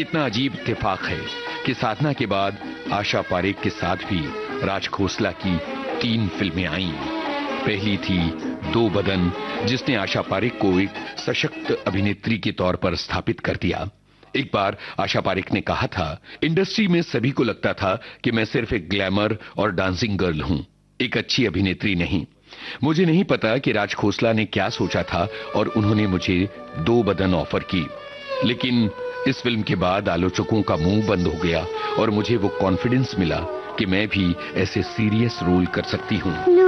कितना अजीब इत्तेफाक है कि साधना के बाद आशा पारेख के साथ भी राज खोसला की 3 फिल्में आईं। पहली थी दो बदन, जिसने आशा पारेख को एक सशक्त अभिनेत्री के तौर पर स्थापित कर दिया। एक बार आशा पारेख ने कहा था, इंडस्ट्री में सभी को लगता था कि मैं सिर्फ एक ग्लैमर और डांसिंग गर्ल हूं, एक अच्छी अभिनेत्री नहीं। मुझे नहीं पता कि राज खोसला ने क्या सोचा था और उन्होंने मुझे दो बदन ऑफर की, लेकिन इस फिल्म के बाद आलोचकों का मुंह बंद हो गया और मुझे वो कॉन्फिडेंस मिला कि मैं भी ऐसे सीरियस रोल कर सकती हूँ।